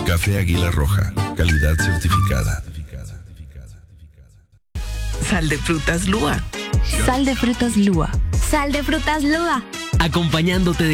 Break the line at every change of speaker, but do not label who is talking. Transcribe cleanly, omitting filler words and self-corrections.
Café Águila Roja, calidad certificada.
Sal de frutas Lua.
Sal de frutas Lua.
Sal de frutas Lua.
Acompañándote